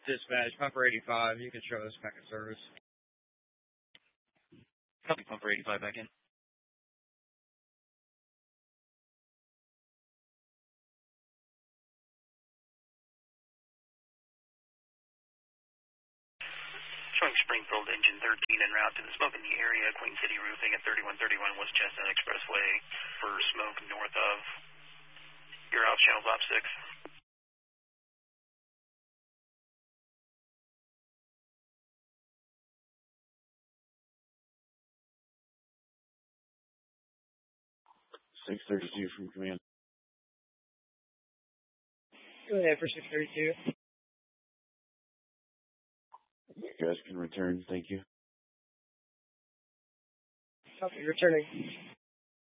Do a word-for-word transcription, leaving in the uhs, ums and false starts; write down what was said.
Dispatch, Pumper eighty-five, you can show us back in service. Copy, Pumper eighty-five back in. Showing Springfield engine thirteen en route to the smoke in the area, Queen City roofing at thirty-one thirty-one West Chestnut Expressway for smoke north of. You're out, channels op six. six thirty-two from command. Go ahead for six thirty-two. You guys can return, thank you. Copy, returning.